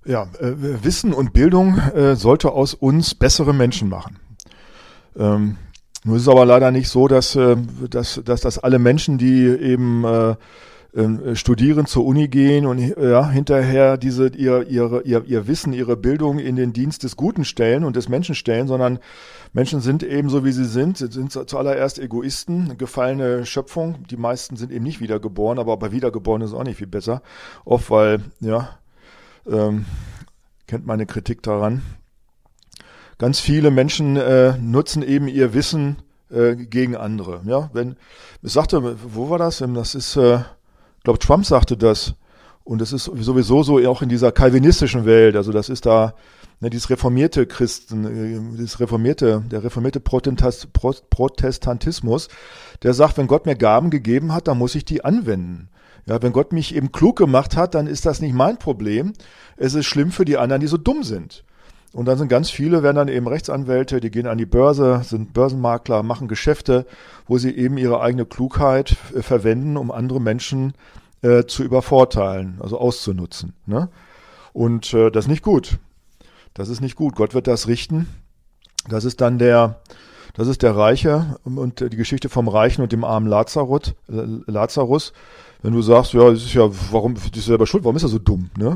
Wissen und Bildung sollte aus uns bessere Menschen machen. Nur ist es aber leider nicht so, dass das alle Menschen, die eben studieren, zur Uni gehen und hinterher ihr Wissen, ihre Bildung in den Dienst des Guten stellen und des Menschen stellen, sondern Menschen sind eben so, wie sie sind zuallererst Egoisten, gefallene Schöpfung. Die meisten sind eben nicht wiedergeboren, aber bei Wiedergeborenen ist es auch nicht viel besser. Oft, weil, kennt meine Kritik daran. Ganz viele Menschen nutzen eben ihr Wissen gegen andere. Ja, es sagte, wo war das? Das ist, ich glaube, Trump sagte das. Und das ist sowieso so auch in dieser calvinistischen Welt. Also das ist da dieses reformierte Christen, der reformierte Protestantismus, der sagt, wenn Gott mir Gaben gegeben hat, dann muss ich die anwenden. Ja, wenn Gott mich eben klug gemacht hat, dann ist das nicht mein Problem. Es ist schlimm für die anderen, die so dumm sind. Und dann sind ganz viele, werden dann eben Rechtsanwälte, die gehen an die Börse, sind Börsenmakler, machen Geschäfte, wo sie eben ihre eigene Klugheit verwenden, um andere Menschen zu übervorteilen, also auszunutzen. Ne? Und das ist nicht gut. Das ist nicht gut. Gott wird das richten. Das ist der Reiche und die Geschichte vom Reichen und dem armen Lazarus. Wenn du sagst, ja, das ist ja selber schuld, warum ist er so dumm? Ne?